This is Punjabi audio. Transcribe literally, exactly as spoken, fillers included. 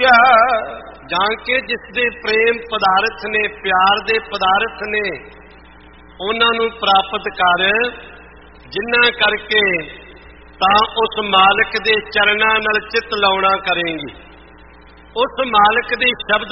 ਪਾਈਆ। ਜਾਂ ਕਿ ਜਿਸ ਦੇ ਪ੍ਰੇਮ ਪਦਾਰਥ ਨੇ, ਪਿਆਰ ਦੇ ਪਦਾਰਥ ਨੇ, ਉਹਨਾਂ ਨੂੰ ਪ੍ਰਾਪਤ ਕਰ, ਜਿਨ੍ਹਾਂ ਕਰਕੇ ਤਾਂ ਉਸ ਮਾਲਕ ਦੇ ਚਰਨਾਂ ਨਾਲ ਚਿੱਤ ਲਾਉਣਾ ਕਰੇਂਗੀ। ਉਸ ਮਾਲਕ ਦੇ ਸ਼ਬਦ